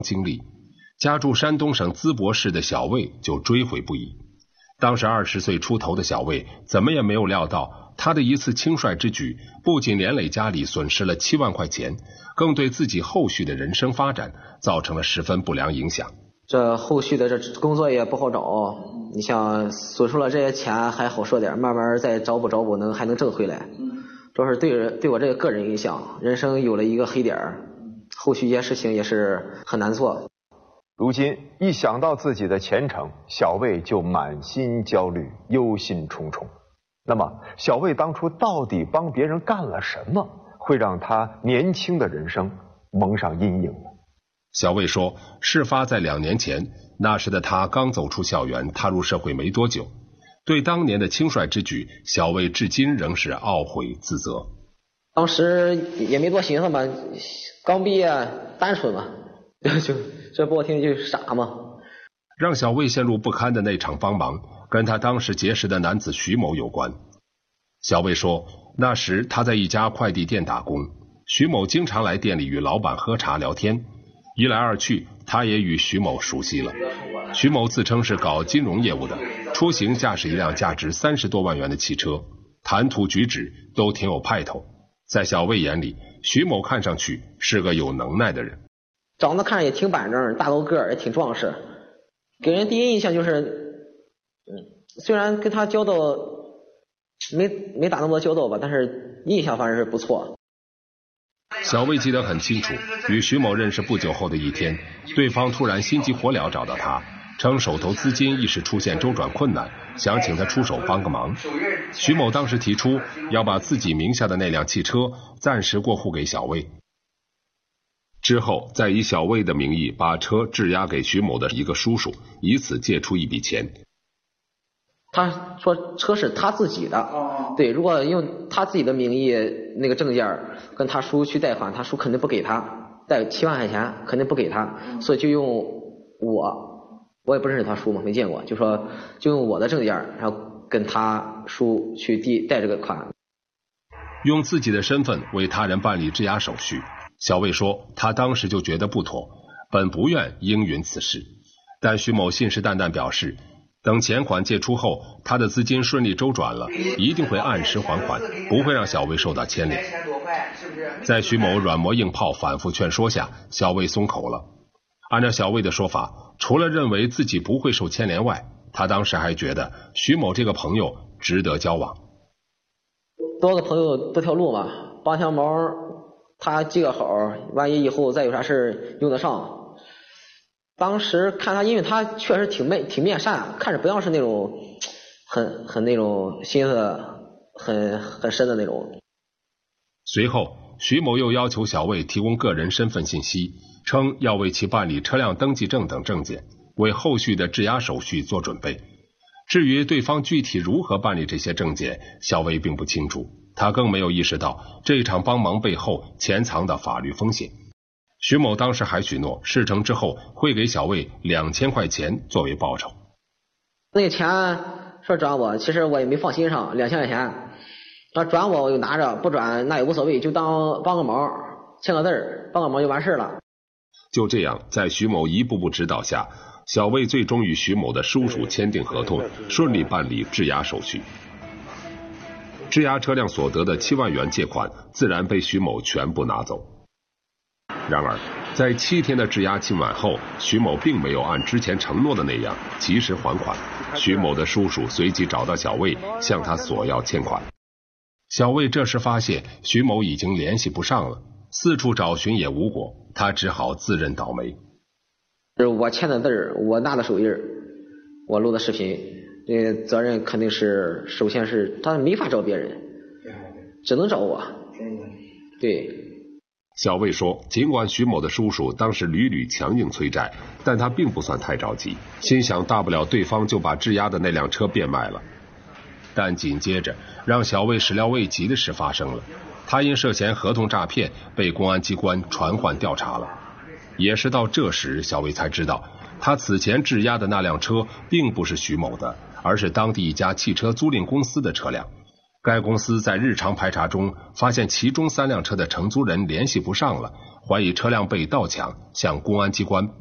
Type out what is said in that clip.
经历，家住山东省淄博市的小魏就追悔不已。当时20岁出头的小魏怎么也没有料到，他的一次轻率之举不仅连累家里损失了7万块钱，更对自己后续的人生发展造成了十分不良影响。 这后续的这工作也不好找，你像损失了这些钱还好说点，慢慢再找补还能挣回来。主要是对我这个个人影响，人生有了一个黑点，后续一些事情也是很难做。 如今一想到自己的前程，小魏就满心焦虑，忧心忡忡。那么小魏当初到底帮别人干了什么，会让他年轻的人生蒙上阴影呢？ 小魏说，事发在2年前，那时的他刚走出校园，踏入社会没多久。对当年的轻率之举，小魏至今仍是懊悔自责。 当时也没多寻思嘛，刚毕业单纯嘛，就这不好听就傻嘛。 让小魏陷入不堪的那场帮忙，跟他当时结识的男子徐某有关。小魏说，那时他在一家快递店打工，徐某经常来店里与老板喝茶聊天，一来二去，他也与徐某熟悉了。徐某自称是搞金融业务的，出行驾驶一辆价值30多万元的汽车，谈吐举止都挺有派头。在小魏眼里，徐某看上去是个有能耐的人， 长得看着也挺板正，大高个儿也挺壮实，给人第一印象就是，虽然跟他交道没打那么多交道吧，但是印象反正是不错。 小魏记得很清楚，与徐某认识不久后的一天，对方突然心急火燎找到他，称手头资金一时出现周转困难，想请他出手帮个忙。徐某当时提出要把自己名下的那辆汽车暂时过户给小魏，之后再以小魏的名义把车质押给徐某的一个叔叔，以此借出一笔钱。 他说车是他自己的，对，如果用他自己的名义那个证件跟他叔去贷款，他叔肯定不给他，贷7万块钱肯定不给他，所以就用我也不认识他叔嘛，没见过，就用我的证件，然后跟他叔去贷这个款， 用自己的身份为他人办理质押手续。小魏说，他当时就觉得不妥，本不愿应允此事，但徐某信誓旦旦表示，等钱款借出后，他的资金顺利周转了，一定会按时还款，不会让小魏受到牵连。在徐某软磨硬泡反复劝说下，小魏松口了。按照小魏的说法，除了认为自己不会受牵连外，他当时还觉得徐某这个朋友值得交往。 多个朋友多条路嘛，帮条忙他记个好，万一以后再有啥事用得上。当时看他，因为他确实挺面善，看着不像是那种很那种心思很深的那种。 随后徐某又要求小魏提供个人身份信息，称要为其办理车辆登记证等证件，为后续的质押手续做准备。至于对方具体如何办理这些证件，小魏并不清楚，他更没有意识到这场帮忙背后潜藏的法律风险。徐某当时还许诺事成之后会给小魏2000块钱作为报酬。 那个钱说转我，其实我也没放心上，2000块钱他转我就拿着，不转那也无所谓，就当帮个忙，签个字，帮个忙就完事了。 就这样，在徐某一步步指导下，小魏最终与徐某的叔叔签订合同，顺利办理质押手续。质押车辆所得的7万元借款自然被徐某全部拿走。然而在7天的质押期满后，徐某并没有按之前承诺的那样及时还款。徐某的叔叔随即找到小魏，向他索要欠款。小魏这时发现徐某已经联系不上了，四处找寻也无果，他只好自认倒霉。 我签的字，我拿的手印，我录的视频，这个责任肯定是首先是他没法找别人，只能找我。对。 小魏说，尽管徐某的叔叔当时屡屡强硬催债，但他并不算太着急，心想大不了对方就把质押的那辆车变卖了。但紧接着让小魏始料未及的事发生了，他因涉嫌合同诈骗被公安机关传唤调查了。也是到这时，小魏才知道他此前质押的那辆车并不是徐某的，而是当地一家汽车租赁公司的车辆。 该公司在日常排查中发现其中3辆车的承租人联系不上了，怀疑车辆被盗抢，向公安机关